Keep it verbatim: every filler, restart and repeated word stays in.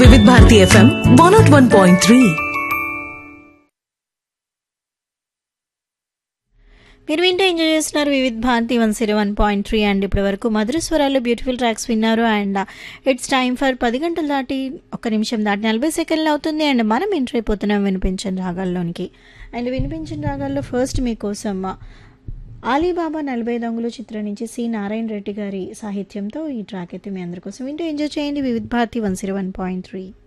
వివిధ Bharati FM one not one point three. మీరు వింటూ ఎంజాయ్ చేస్తున్నారు వివిధ Bharati one zero one point three. And ఇప్పటి వరకు మధుర స్వరాలు బ్యూటిఫుల్ ట్రాక్స్ విన్నారు. అండ్ ఇట్స్ టైమ్ ఫర్ పది గంటలు దాటి ఒక్క నిమిషం దాటి నలభై సెకండ్లు అవుతుంది. అండ్ మనం ఎంటర్ అయిపోతున్నాం వినిపించిన రాగాల్లోనికి. అండ్ వినిపించిన రాగాల్లో ఫస్ట్ మీకోసం ఆలీబాబా నలభై దొంగలు చిత్రం నుంచి సి నారాయణ రెడ్డి గారి సాహిత్యంతో ఈ ట్రాక్ అయితే మీ అందరి కోసం వింటూ ఎంజాయ్ చేయండి వివిధ Bharati one zero one point three.